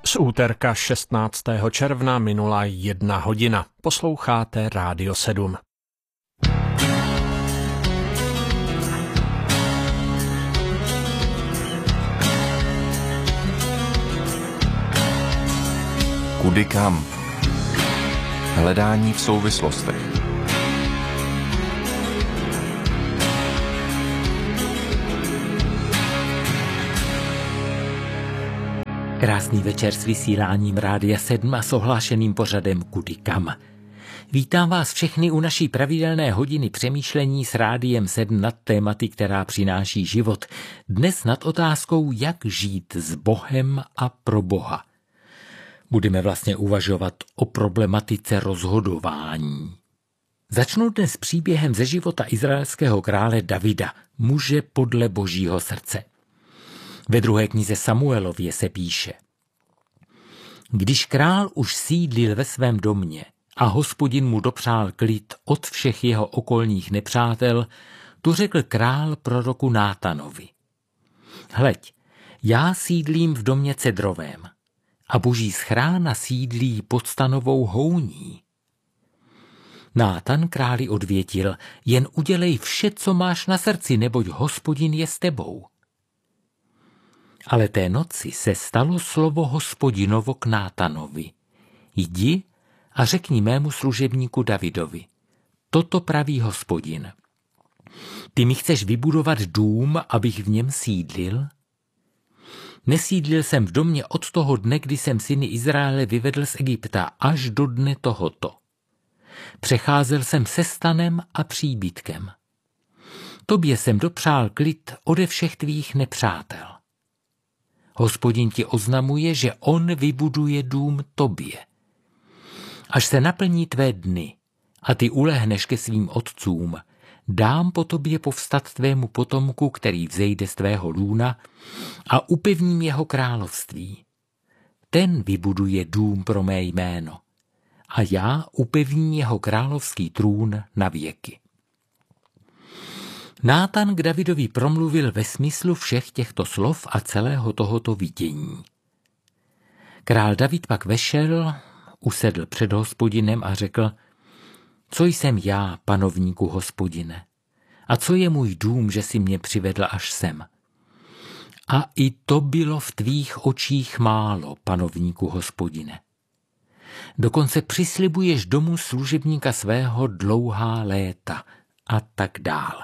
Z úterka 16. června minula 1 hodina. Posloucháte Rádio 7. Kudy kam? Hledání v souvislostech. Krásný večer s vysíláním Rádia 7 a s ohlášeným pořadem Kudy kam. Vítám vás všechny u naší pravidelné hodiny přemýšlení s Rádiem 7 nad tématy, která přináší život. Dnes nad otázkou, jak žít s Bohem a pro Boha. Budeme vlastně uvažovat o problematice rozhodování. Začnu dnes příběhem ze života izraelského krále Davida, muže podle Božího srdce. Ve 2. knize Samuelově se píše: Když král už sídlil ve svém domě a Hospodin mu dopřál klid od všech jeho okolních nepřátel, tu řekl král proroku Nátanovi: Hleď, já sídlím v domě cedrovém a Boží schrána sídlí pod stanovou houní. Nátan králi odvětil: Jen udělej vše, co máš na srdci, neboť Hospodin je s tebou. Ale té noci se stalo slovo Hospodinovo k Nátanovi: Jdi a řekni mému služebníku Davidovi: Toto praví Hospodin. Ty mi chceš vybudovat dům, abych v něm sídlil? Nesídlil jsem v domě od toho dne, kdy jsem syny Izraele vyvedl z Egypta, až do dne tohoto. Přecházel jsem se stanem a příbytkem. Tobě jsem dopřál klid ode všech tvých nepřátel. Hospodin ti oznamuje, že on vybuduje dům tobě. Až se naplní tvé dny a ty ulehneš ke svým otcům, dám po tobě povstat tvému potomku, který vzejde z tvého lůna, a upevním jeho království. Ten vybuduje dům pro mé jméno a já upevním jeho královský trůn na věky. Nátan k Davidovi promluvil ve smyslu všech těchto slov a celého tohoto vidění. Král David pak vešel, usedl před Hospodinem a řekl: Co jsem já, panovníku Hospodine? A co je můj dům, že si mě přivedl až sem? A i to bylo v tvých očích málo, panovníku Hospodine. Dokonce přislibuješ domu služebníka svého dlouhá léta a tak dál.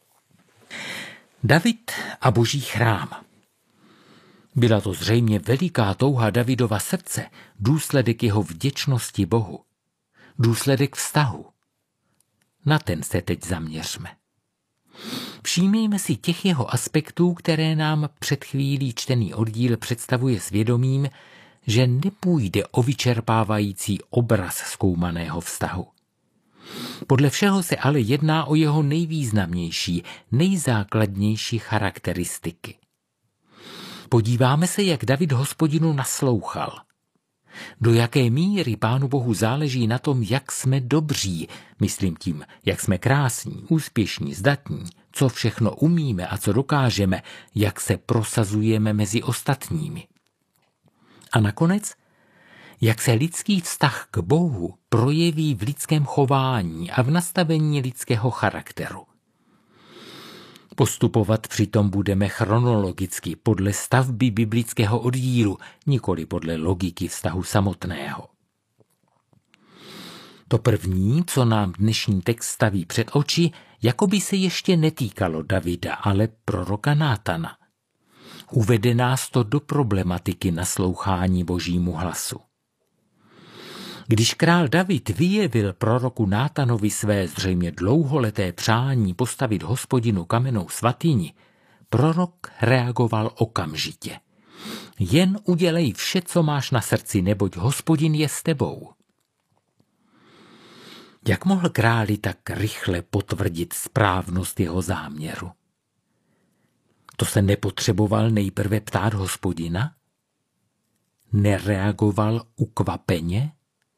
David a Boží chrám. Byla to zřejmě veliká touha Davidova srdce, důsledek jeho vděčnosti Bohu, důsledek vztahu. Na ten se teď zaměřme. Všímejme si těch jeho aspektů, které nám před chvílí čtený oddíl představuje svědomím, že nepůjde o vyčerpávající obraz zkoumaného vztahu. Podle všeho se ale jedná o jeho nejvýznamnější, nejzákladnější charakteristiky. Podíváme se, jak David Hospodinu naslouchal. Do jaké míry Pánu Bohu záleží na tom, jak jsme dobří, myslím tím, jak jsme krásní, úspěšní, zdatní, co všechno umíme a co dokážeme, jak se prosazujeme mezi ostatními. A nakonec, jak se lidský vztah k Bohu projeví v lidském chování a v nastavení lidského charakteru. Postupovat přitom budeme chronologicky podle stavby biblického oddílu, nikoli podle logiky vztahu samotného. To první, co nám dnešní text staví před oči, jako by se ještě netýkalo Davida, ale proroka Nátana. Uvede nás to do problematiky naslouchání Božímu hlasu. Když král David vyjevil proroku Nátanovi své zřejmě dlouholeté přání postavit Hospodinu kamennou svatyni, prorok reagoval okamžitě. Jen udělej vše, co máš na srdci, neboť Hospodin je s tebou. Jak mohl králi tak rychle potvrdit správnost jeho záměru? To se nepotřeboval nejprve ptát Hospodina? Nereagoval ukvapeně?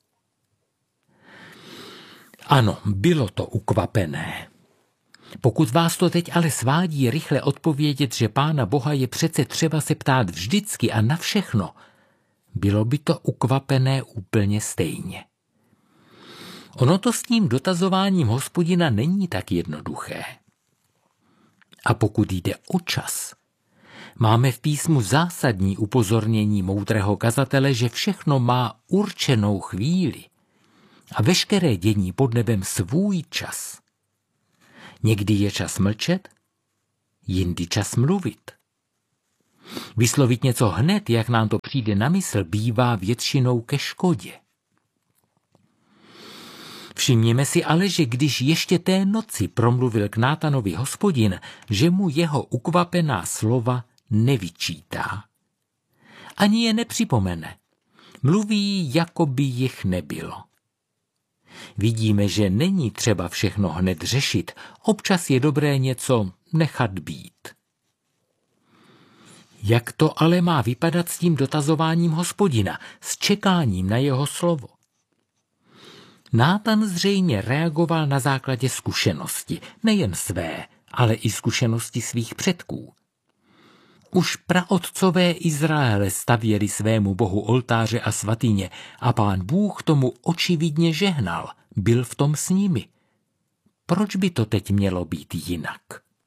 Ano, bylo to ukvapené. Pokud vás to teď ale svádí rychle odpovědět, že Pána Boha je přece třeba se ptát vždycky a na všechno, bylo by to ukvapené úplně stejně. Ono to s tím dotazováním Hospodina není tak jednoduché. A pokud jde o čas, máme v písmu zásadní upozornění moudrého kazatele, že všechno má určenou chvíli a veškeré dění pod nebem svůj čas. Někdy je čas mlčet, jindy čas mluvit. Vyslovit něco hned, jak nám to přijde na mysl, bývá většinou ke škodě. Všimněme si ale, že když ještě té noci promluvil k Nátanovi Hospodin, že mu jeho ukvapená slova nevyčítá. Ani je nepřipomene. Mluví, jako by jich nebylo. Vidíme, že není třeba všechno hned řešit, občas je dobré něco nechat být. Jak to ale má vypadat s tím dotazováním Hospodina, s čekáním na jeho slovo? Nátan zřejmě reagoval na základě zkušenosti, nejen své, ale i zkušenosti svých předků. Už praotcové Izraele stavěli svému bohu oltáře a svatyně a Pán Bůh tomu očividně žehnal, byl v tom s nimi. Proč by to teď mělo být jinak?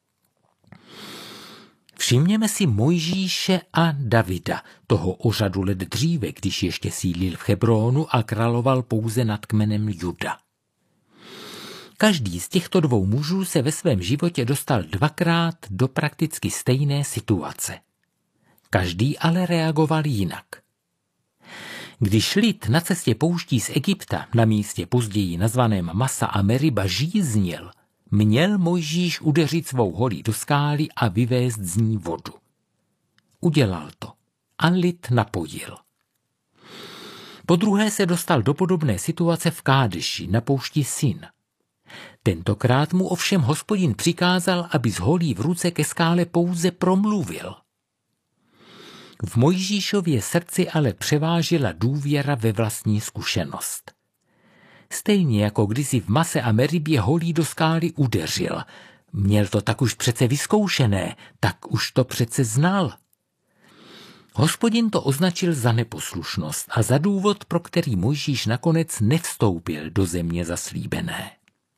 Všimněme si Mojžíše a Davida, toho o řadu let dříve, když ještě sídlil v Hebronu a královal pouze nad kmenem Juda. Každý z těchto dvou mužů se ve svém životě dostal dvakrát do prakticky stejné situace. Každý ale reagoval jinak. Když lid na cestě pouští z Egypta, na místě později nazvaném Masa a Meriba, žíznil, měl Mojžíš udeřit svou holí do skály a vyvést z ní vodu. Udělal to a lid napojil. Podruhé se dostal do podobné situace v Kádeši na poušti Sin. Tentokrát mu ovšem Hospodin přikázal, aby s holí v ruce ke skále pouze promluvil. V Mojžíšově srdci ale převážila důvěra ve vlastní zkušenost. Stejně jako kdysi v Mase a Meribě holí do skály udeřil. Měl to tak už přece vyzkoušené, tak už to přece znal. Hospodin to označil za neposlušnost a za důvod, pro který Mojžíš nakonec nevstoupil do země zaslíbené.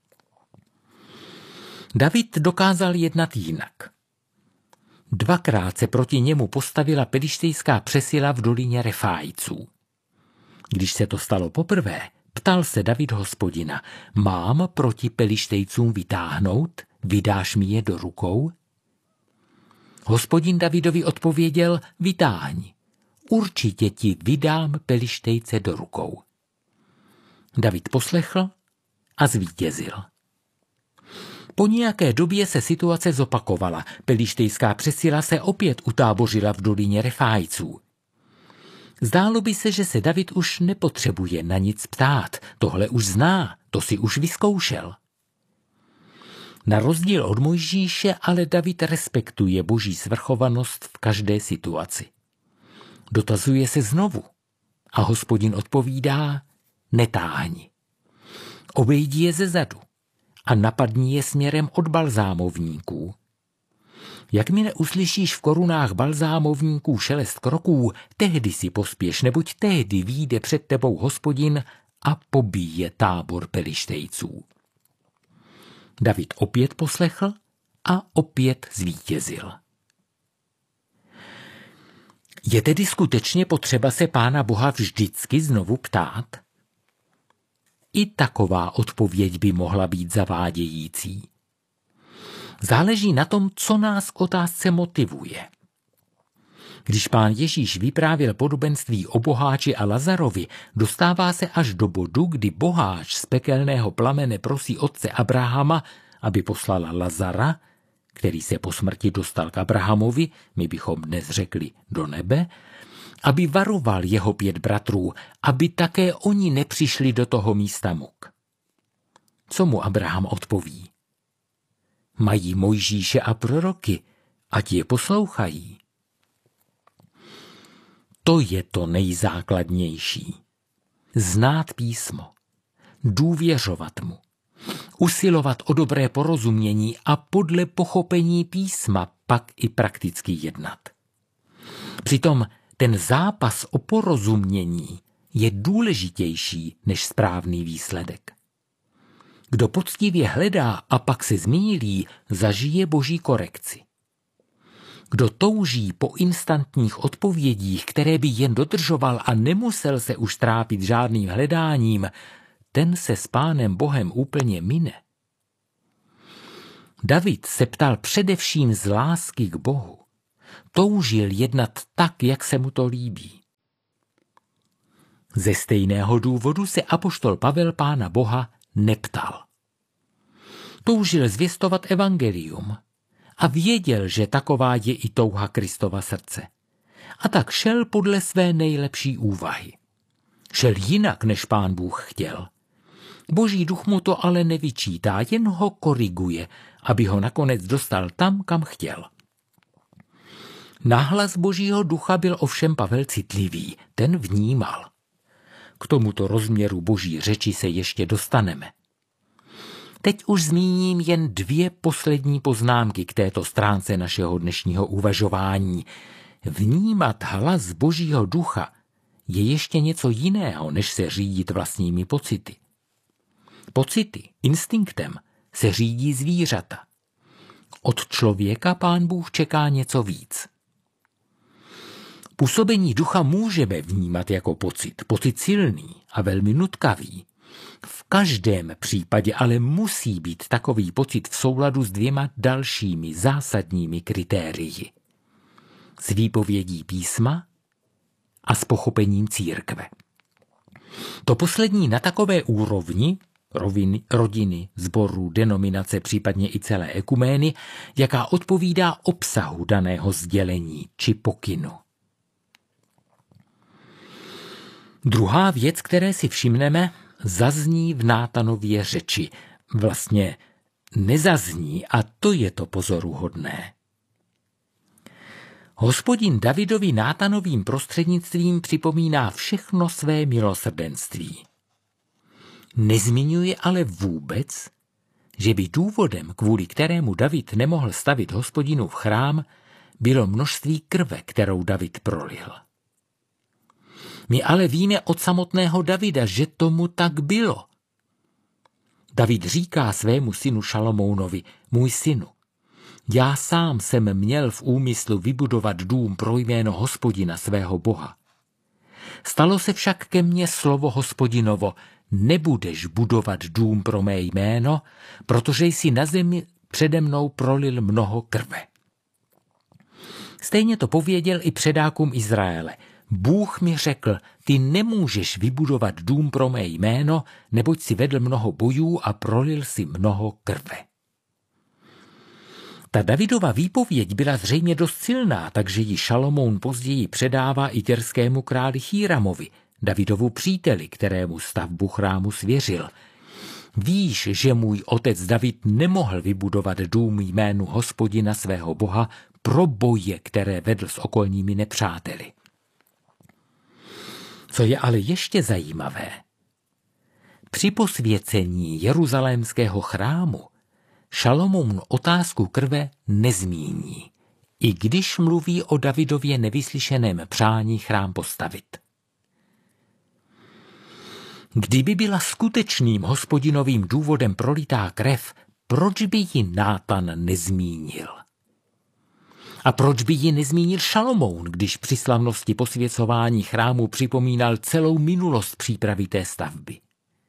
David dokázal jednat jinak. Dvakrát se proti němu postavila pelištejská přesila v dolině Refájců. Když se to stalo poprvé, ptal se David Hospodina, mám proti pelištejcům vytáhnout, vydáš mi je do rukou? Hospodin Davidovi odpověděl, vytáhni, určitě ti vydám pelištejce do rukou. David poslechl a zvítězil. Po nějaké době se situace zopakovala, pelištejská přesila se opět utábořila v dolině Refájců. Zdálo by se, že se David už nepotřebuje na nic ptát, tohle už zná, to si už vyzkoušel. Na rozdíl od Mojžíše ale David respektuje Boží svrchovanost v každé situaci. Dotazuje se znovu a Hospodin odpovídá, netáhni. Obejdi je zezadu a napadni je směrem od balzámovníků. Jakmile uslyšíš v korunách balzámovníků šelest kroků, tehdy si pospěš, neboť tehdy vyjde před tebou Hospodin a pobíje tábor pelištejců. David opět poslechl a opět zvítězil. Je tedy skutečně potřeba se Pána Boha vždycky znovu ptát? I taková odpověď by mohla být zavádějící. Záleží na tom, co nás k otázce motivuje. Když Pán Ježíš vyprávěl podobenství o boháči a Lazarovi, dostává se až do bodu, kdy boháč z pekelného plamene prosí otce Abrahama, aby poslala Lazara, který se po smrti dostal k Abrahamovi, my bychom dnes řekli do nebe, aby varoval jeho 5 bratrů, aby také oni nepřišli do toho místa muk. Co mu Abraham odpoví? Mají Mojžíše a proroky, ať je poslouchají. To je to nejzákladnější. Znát písmo, důvěřovat mu, usilovat o dobré porozumění a podle pochopení písma pak i prakticky jednat. Přitom ten zápas o porozumění je důležitější než správný výsledek. Kdo poctivě hledá a pak se zmýlí, zažije Boží korekci. Kdo touží po instantních odpovědích, které by jen dodržoval a nemusel se už trápit žádným hledáním, ten se s Pánem Bohem úplně mine. David se ptal především z lásky k Bohu. Toužil jednat tak, jak se mu to líbí. Ze stejného důvodu se apoštol Pavel Pána Boha neptal. Toužil zvěstovat evangelium a věděl, že taková je i touha Kristova srdce. A tak šel podle své nejlepší úvahy. Šel jinak, než Pán Bůh chtěl. Boží duch mu to ale nevyčítá, jen ho koriguje, aby ho nakonec dostal tam, kam chtěl. Na hlas Božího ducha byl ovšem Pavel citlivý, ten vnímal. K tomuto rozměru Boží řeči se ještě dostaneme. Teď už zmíním jen 2 poslední poznámky k této stránce našeho dnešního uvažování. Vnímat hlas Božího ducha je ještě něco jiného, než se řídit vlastními pocity. Pocity, instinktem, se řídí zvířata. Od člověka Pán Bůh čeká něco víc. Působení ducha můžeme vnímat jako pocit silný a velmi nutkavý. V každém případě ale musí být takový pocit v souladu s 2 dalšími zásadními kritérii. S výpovědí písma a s pochopením církve. To poslední na takové úrovni, rodiny, sborů, denominace, případně i celé ekumény, jaká odpovídá obsahu daného sdělení či pokynu. Druhá věc, které si všimneme, zazní v Nátanově řeči. Vlastně nezazní a to je to pozoruhodné. Hospodin Davidovi Nátanovým prostřednictvím připomíná všechno své milosrdenství. Nezmiňuje ale vůbec, že by důvodem, kvůli kterému David nemohl stavit Hospodinův chrám, bylo množství krve, kterou David prolil. My ale víme od samotného Davida, že tomu tak bylo. David říká svému synu Šalomounovi: můj synu, já sám jsem měl v úmyslu vybudovat dům pro jméno Hospodina svého Boha. Stalo se však ke mně slovo Hospodinovo: nebudeš budovat dům pro mé jméno, protože jsi na zemi přede mnou prolil mnoho krve. Stejně to pověděl i předákům Izraele. Bůh mi řekl: ty nemůžeš vybudovat dům pro mé jméno, neboť si vedl mnoho bojů a prolil si mnoho krve. Ta Davidova výpověď byla zřejmě dost silná, takže ji Šalomoun později předává i tyrskému králi Híramovi, Davidovu příteli, kterému stavbu chrámu svěřil. Víš, že můj otec David nemohl vybudovat dům jménu Hospodina svého Boha pro boje, které vedl s okolními nepřáteli. Co je ale ještě zajímavé, při posvěcení jeruzalémského chrámu Šalomoun otázku krve nezmíní, i když mluví o Davidově nevyslyšeném přání chrám postavit. Kdyby byla skutečným Hospodinovým důvodem prolitá krev, proč by ji Nátan nezmínil? A proč by ji nezmínil Šalomoun, když při slavnosti posvěcování chrámu připomínal celou minulost přípravy té stavby?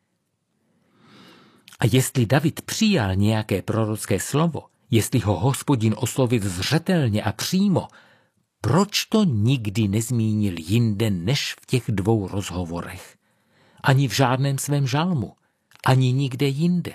A jestli David přijal nějaké prorocké slovo, jestli ho Hospodin oslovil zřetelně a přímo, proč to nikdy nezmínil jinde než v těch 2 rozhovorech? Ani v žádném svém žalmu, ani nikde jinde.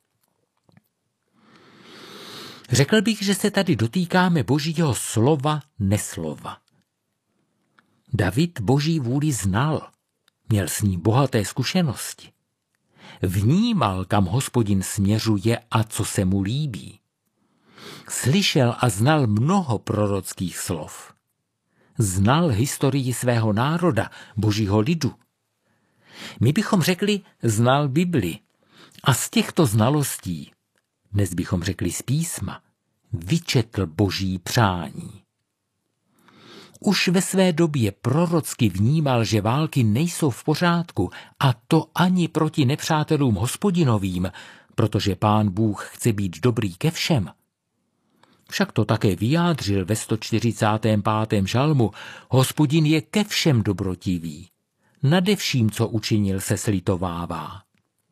Řekl bych, že se tady dotýkáme Božího slova, neslova. David Boží vůli znal, měl s ní bohaté zkušenosti. Vnímal, kam Hospodin směřuje a co se mu líbí. Slyšel a znal mnoho prorockých slov. Znal historii svého národa, Božího lidu. My bychom řekli, znal Bibli. A z těchto znalostí, dnes bychom řekli z písma, vyčetl Boží přání. už ve své době prorocky vnímal, že války nejsou v pořádku, a to ani proti nepřátelům Hospodinovým, protože Pán Bůh chce být dobrý ke všem. Však to také vyjádřil ve 145. žalmu: Hospodin je ke všem dobrotivý, nade vším, co učinil, se slitovává.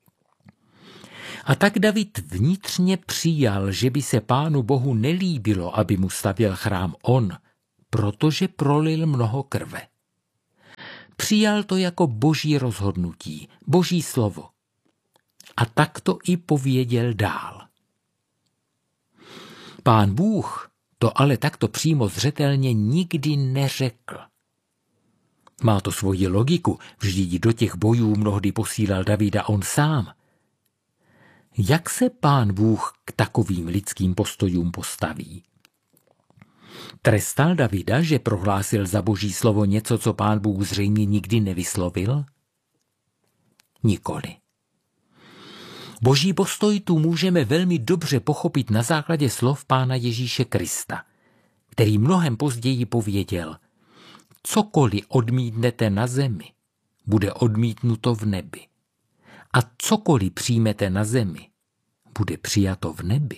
A tak David vnitřně přijal, že by se Pánu Bohu nelíbilo, aby mu stavěl chrám on, protože prolil mnoho krve. Přijal to jako boží rozhodnutí, boží slovo. A tak to i pověděl dál. Pán Bůh to ale takto přímo zřetelně nikdy neřekl. Má to svoji logiku, vždyť do těch bojů mnohdy posílal Davida on sám. Jak se Pán Bůh k takovým lidským postojům postaví? Trestal Davida, že prohlásil za boží slovo něco, co Pán Bůh zřejmě nikdy nevyslovil? Nikoli. Boží postoj tu můžeme velmi dobře pochopit na základě slov Pána Ježíše Krista, který mnohem později pověděl: cokoliv odmítnete na zemi, bude odmítnuto v nebi. A cokoliv přijmete na zemi, bude přijato v nebi.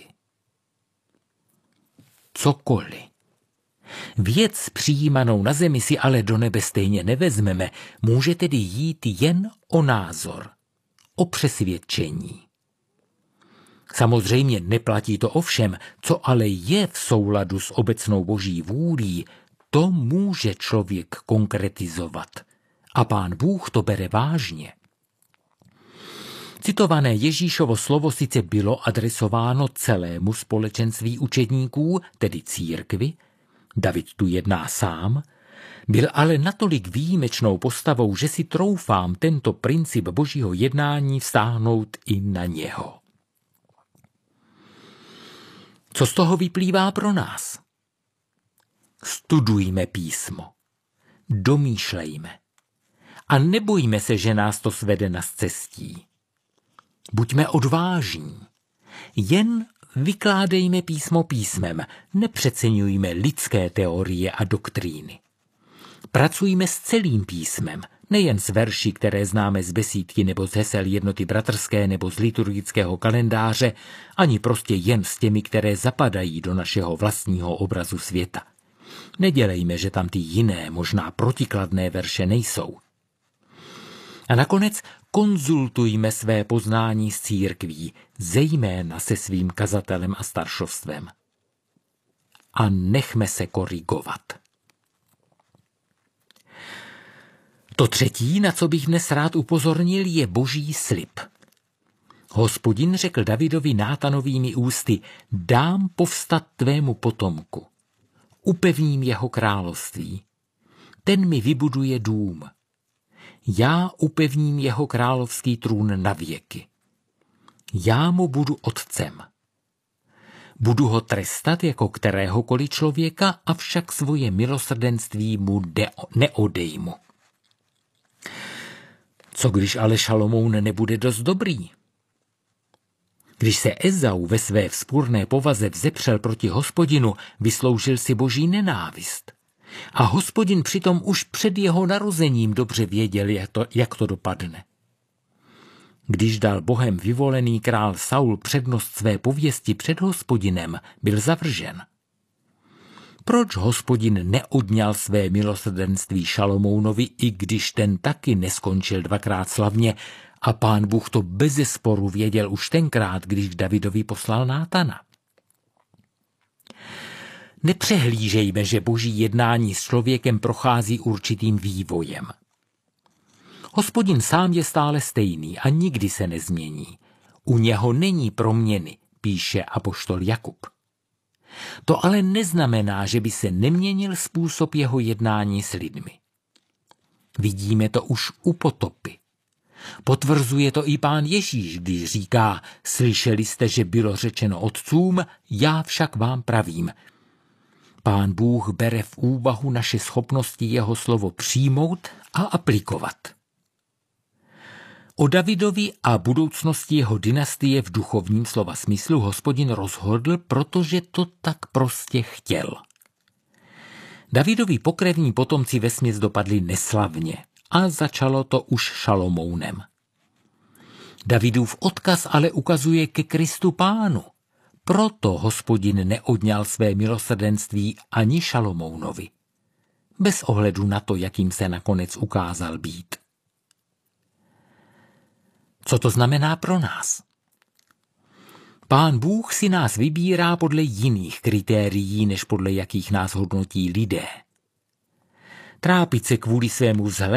Cokoliv. Věc přijímanou na zemi si ale do nebe stejně nevezmeme, může tedy jít jen o názor, o přesvědčení. Samozřejmě neplatí to o všem, co ale je v souladu s obecnou boží vůlí, to může člověk konkretizovat. A Pán Bůh to bere vážně. Citované Ježíšovo slovo sice bylo adresováno celému společenství učedníků, tedy církvi, David tu jedná sám, byl ale natolik výjimečnou postavou, že si troufám tento princip božího jednání vztáhnout i na něho. Co z toho vyplývá pro nás? Studujme písmo, domýšlejme a nebojme se, že nás to svede na scestí. Buďme odvážní, jen vykládejme písmo písmem, nepřeceňujme lidské teorie a doktríny. Pracujme s celým písmem, nejen s verši, které známe z besídky nebo z hesel jednoty bratrské nebo z liturgického kalendáře, ani prostě jen s těmi, které zapadají do našeho vlastního obrazu světa. Nedělejme, že tam ty jiné, možná protikladné verše nejsou. A nakonec konzultujme své poznání s církví, zejména se svým kazatelem a staršovstvem. A nechme se korigovat. To třetí, na co bych dnes rád upozornil, je boží slib. Hospodin řekl Davidovi Nátanovými ústy: dám povstat tvému potomku, upevním jeho království, ten mi vybuduje dům. Já upevním jeho královský trůn na věky. Já mu budu otcem. Budu ho trestat jako kteréhokoliv člověka, avšak svoje milosrdenství mu neodejmu. Co když ale Šalomoun nebude dost dobrý? Když se Ezau ve své vzpurné povaze vzepřel proti Hospodinu, vysloužil si boží nenávist. A Hospodin přitom už před jeho narozením dobře věděl, jak to dopadne. Když dal Bohem vyvolený král Saul přednost své pověsti před Hospodinem, byl zavržen. Proč Hospodin neodňal své milosrdenství Šalomounovi, i když ten taky neskončil dvakrát slavně, a Pán Bůh to bezesporu věděl už tenkrát, když k Davidovi poslal Nátana? Nepřehlížejme, že boží jednání s člověkem prochází určitým vývojem. Hospodin sám je stále stejný a nikdy se nezmění. U něho není proměny, píše apoštol Jakub. To ale neznamená, že by se neměnil způsob jeho jednání s lidmi. Vidíme to už u potopy. Potvrzuje to i Pán Ježíš, když říká: slyšeli jste, že bylo řečeno otcům, já však vám pravím. Pán Bůh bere v úvahu naše schopnosti jeho slovo přijmout a aplikovat. O Davidovi a budoucnosti jeho dynastie v duchovním slova smyslu Hospodin rozhodl, protože to tak prostě chtěl. Davidovi pokrevní potomci vesměs dopadli neslavně a začalo to už Šalomounem. Davidův odkaz ale ukazuje ke Kristu Pánu. Proto Hospodin neodňal své milosrdenství ani Šalomounovi. Bez ohledu na to, jakým se nakonec ukázal být. Co to znamená pro nás? Pán Bůh si nás vybírá podle jiných kritérií, než podle jakých nás hodnotí lidé. Trápit se kvůli svému